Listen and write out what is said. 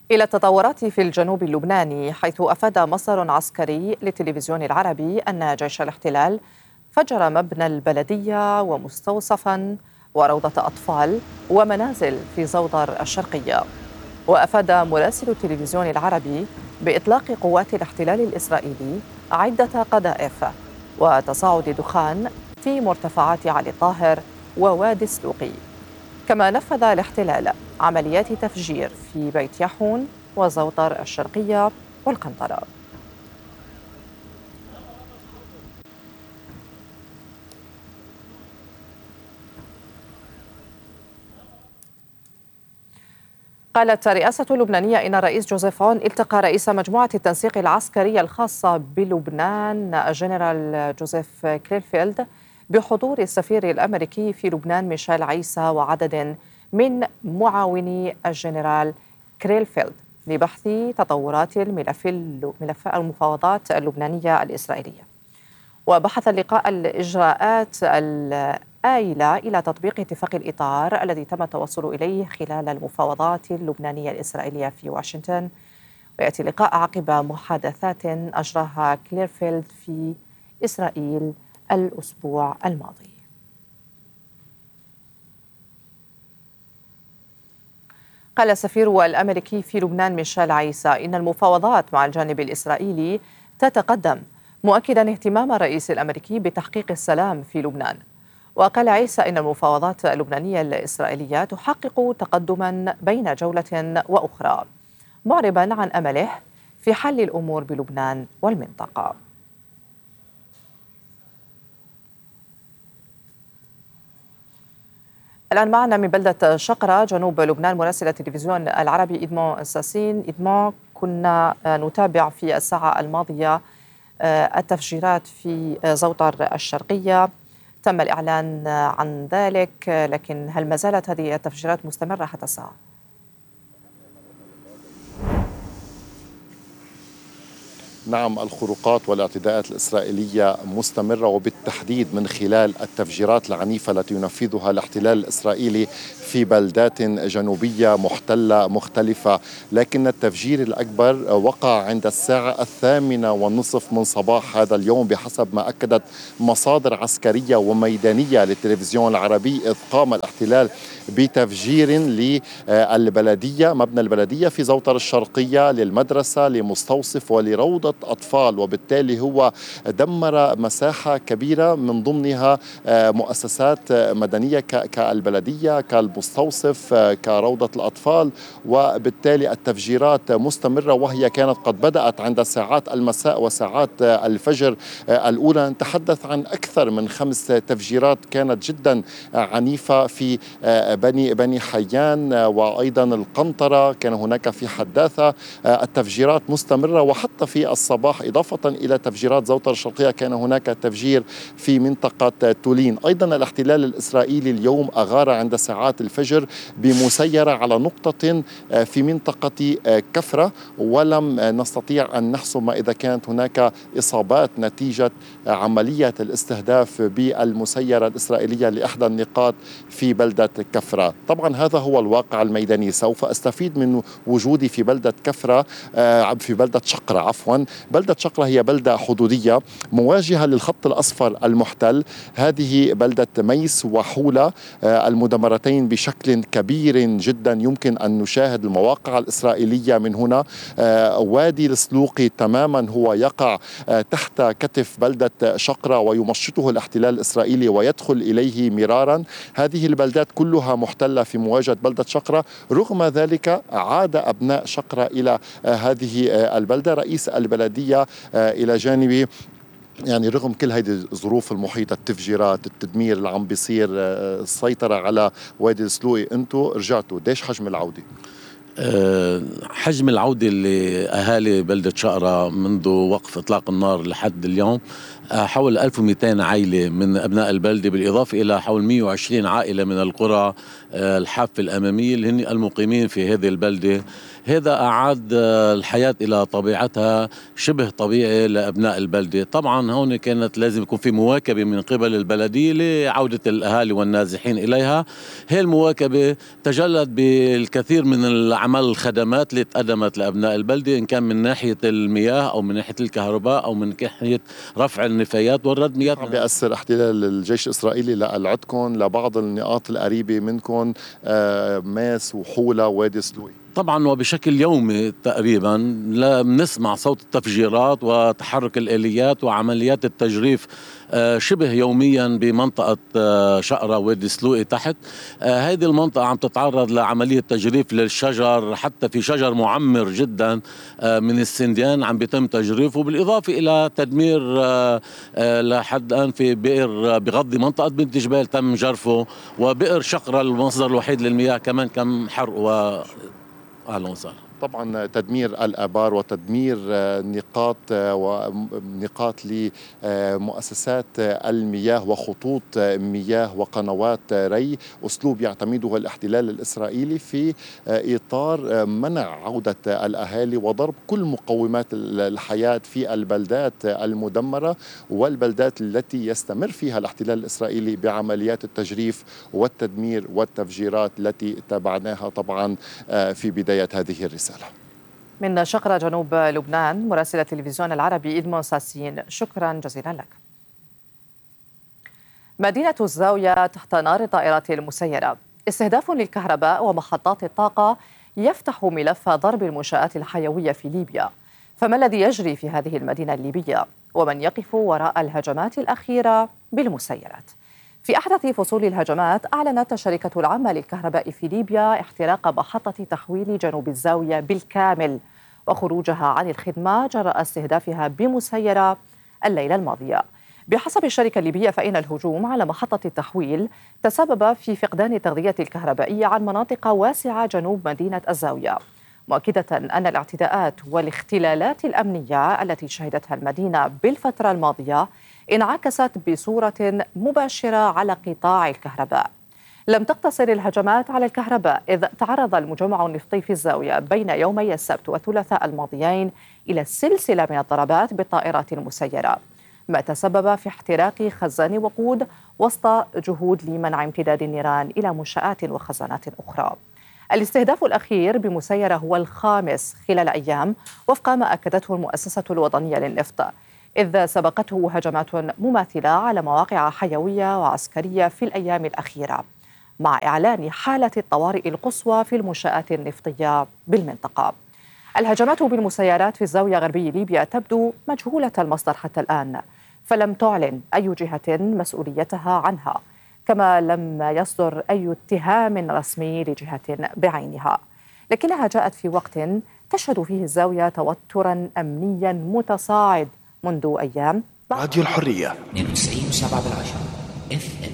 إلى التطورات في الجنوب اللبناني، حيث أفاد مصدر عسكري للتلفزيون العربي أن جيش الاحتلال فجر مبنى البلدية ومستوصفا وروضة أطفال ومنازل في زوضر الشرقية. وأفاد مراسل التلفزيون العربي بإطلاق قوات الاحتلال الإسرائيلي عدة قذائف وتصاعد دخان في مرتفعات علي الطاهر ووادي سلوقي. كما نفذ الاحتلال عمليات تفجير في بيت يحون وزوطر الشرقية والقنطرة. قالت الرئاسة اللبنانية إن الرئيس جوزيف عون التقى رئيس مجموعة التنسيق العسكرية الخاصة بلبنان الجنرال جوزيف كليرفيلد بحضور السفير الأمريكي في لبنان ميشيل عيسى وعدد من معاوني الجنرال كريلفيلد لبحث تطورات ملف المفاوضات اللبنانية الإسرائيلية. وبحث اللقاء الإجراءات الآيلة إلى تطبيق اتفاق الإطار الذي تم التوصل إليه خلال المفاوضات اللبنانية الإسرائيلية في واشنطن. ويأتي اللقاء عقب محادثات أجراها كليرفيلد في إسرائيل الأسبوع الماضي. قال السفير الأمريكي في لبنان ميشيل عيسى إن المفاوضات مع الجانب الإسرائيلي تتقدم، مؤكدا اهتمام الرئيس الأمريكي بتحقيق السلام في لبنان. وقال عيسى إن المفاوضات اللبنانية الإسرائيلية تحقق تقدما بين جولة وأخرى، معربا عن أمله في حل الأمور بلبنان والمنطقة. الآن معنا من بلدة شقرة جنوب لبنان مراسل التلفزيون العربي إدمون ساسين. إدمون، كنا نتابع في الساعة الماضية التفجيرات في زوطر الشرقية، تم الإعلان عن ذلك، لكن هل ما زالت هذه التفجيرات مستمرة حتى الساعة؟ نعم، الخروقات والاعتداءات الإسرائيلية مستمرة، وبالتحديد من خلال التفجيرات العنيفة التي ينفذها الاحتلال الإسرائيلي في بلدات جنوبية محتلة مختلفة. لكن التفجير الأكبر وقع عند الساعة 8:30 من صباح هذا اليوم بحسب ما أكدت مصادر عسكرية وميدانية للتلفزيون العربي، إذ قام الاحتلال بتفجير للبلدية، مبنى البلدية في زوطر الشرقية، للمدرسة، لمستوصف ولروضة أطفال. وبالتالي هو دمر مساحة كبيرة من ضمنها مؤسسات مدنية كالبلدية، كالمستوصف، كروضة الأطفال. وبالتالي التفجيرات مستمرة، وهي كانت قد بدأت عند ساعات المساء وساعات الفجر الأولى. نتحدث عن أكثر من 5 تفجيرات كانت جدا عنيفة في بني حيان وأيضا القنطرة، كان هناك في حداثة. التفجيرات مستمرة، وحتى في الصباح إضافة إلى تفجيرات زوطر الشرقية كان هناك تفجير في منطقة تولين. أيضا الاحتلال الإسرائيلي اليوم أغار عند ساعات الفجر بمسيرة على نقطة في منطقة كفرة، ولم نستطيع أن نحسم إذا كانت هناك إصابات نتيجة عملية الاستهداف بالمسيرة الإسرائيلية لإحدى النقاط في بلدة كفرة. طبعا هذا هو الواقع الميداني. سوف أستفيد من وجودي في بلدة كفرة، في بلدة شقرة عفوا. بلدة شقرة هي بلدة حدودية مواجهة للخط الأصفر المحتل. هذه بلدة ميس وحولة المدمرتين بشكل كبير جدا، يمكن أن نشاهد المواقع الإسرائيلية من هنا. وادي السلوقي تماما هو يقع تحت كتف بلدة شقرة، ويمشطه الاحتلال الإسرائيلي ويدخل إليه مرارا. هذه البلدات كلها محتلة في مواجهة بلدة شقرة. رغم ذلك عاد أبناء شقرة إلى هذه البلدة. رئيس البلدية إلى جانبي، يعني رغم كل هذه الظروف المحيطة، التفجيرات، التدمير اللي عم بيصير، السيطرة على وادي السلوقي، أنتوا رجعتوا، قديش حجم العودة؟ حجم العودة لأهالي بلدة شقرة منذ وقف إطلاق النار لحد اليوم حول 1200 عائلة من أبناء البلدة، بالإضافة إلى حول 120 عائلة من القرى الحافة الأمامية اللي هن المقيمين في هذه البلدة. هذا أعاد الحياة إلى طبيعتها شبه طبيعي لأبناء البلدة. طبعا هون كانت لازم يكون في مواكبة من قبل البلدية لعودة الأهالي والنازحين إليها. هي المواكبة تجلت بالكثير من عمل الخدمات اللي تقدمت لأبناء البلدة، إن كان من ناحية المياه أو من ناحية الكهرباء أو من ناحية رفع النفايات والرد مياه. عم بيأثر احتلال الجيش الإسرائيلي لقلعتكم لبعض النقاط القريبة منكم، ماس وحولة ووادي سلوي؟ طبعا وبشكل يومي تقريبا بنسمع صوت التفجيرات وتحرك الآليات وعمليات التجريف شبه يوميا بمنطقة شقرة وادي سلوقي تحت. هذه المنطقة عم تتعرض لعملية تجريف للشجر، حتى في شجر معمر جدا من السنديان عم بيتم تجريفه، بالإضافة إلى تدمير لحد الآن في بئر بغضي منطقة بنت جبال تم جرفه، وبئر شقرة المصدر الوحيد للمياه كمان كم حرق. أهلا وسهلا. طبعا تدمير الآبار وتدمير نقاط لمؤسسات المياه وخطوط مياه وقنوات ري، أسلوب يعتمده الاحتلال الإسرائيلي في إطار منع عودة الأهالي وضرب كل مقومات الحياة في البلدات المدمرة والبلدات التي يستمر فيها الاحتلال الإسرائيلي بعمليات التجريف والتدمير والتفجيرات التي تابعناها طبعا في بداية هذه الرسالة. من شقرة جنوب لبنان مراسل التلفزيون العربي إدمون ساسين، شكرا جزيلا لك. مدينة الزاوية تحت نار الطائرات المسيرة، استهداف للكهرباء ومحطات الطاقة يفتح ملف ضرب المنشآت الحيوية في ليبيا. فما الذي يجري في هذه المدينة الليبية؟ ومن يقف وراء الهجمات الأخيرة بالمسيرات؟ في أحدث فصول الهجمات أعلنت الشركة العامة للكهرباء في ليبيا احتراق محطة تحويل جنوب الزاوية بالكامل وخروجها عن الخدمة جراء استهدافها بمسيرة الليلة الماضية. بحسب الشركة الليبية فإن الهجوم على محطة التحويل تسبب في فقدان التغذية الكهربائية عن مناطق واسعة جنوب مدينة الزاوية، مؤكدة أن الاعتداءات والاختلالات الأمنية التي شهدتها المدينة بالفترة الماضية انعكست بصورة مباشرة على قطاع الكهرباء. لم تقتصر الهجمات على الكهرباء، إذ تعرض المجمع النفطي في الزاوية بين يومي السبت والثلاثاء الماضيين إلى سلسلة من الضربات بالطائرات المسيرة، ما تسبب في احتراق خزان وقود وسط جهود لمنع امتداد النيران إلى منشآت وخزانات أخرى. الاستهداف الأخير بمسيرة هو الخامس خلال أيام وفق ما أكدته المؤسسة الوطنية للنفط، إذ سبقته هجمات مماثلة على مواقع حيوية وعسكرية في الأيام الأخيرة، مع إعلان حالة الطوارئ القصوى في المنشآت النفطية بالمنطقة. الهجمات بالمسيرات في الزاوية غربي ليبيا تبدو مجهولة المصدر حتى الآن، فلم تعلن أي جهة مسؤوليتها عنها، كما لم يصدر أي اتهام رسمي لجهة بعينها، لكنها جاءت في وقت تشهد فيه الزاوية توتراً أمنياً متصاعد منذ أيام. راديو الحرية 92.7 FM.